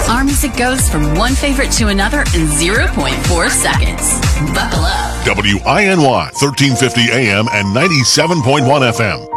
Our music goes from one favorite to another in 0.4 seconds. Buckle up. WINY 1350 AM and 97.1 FM.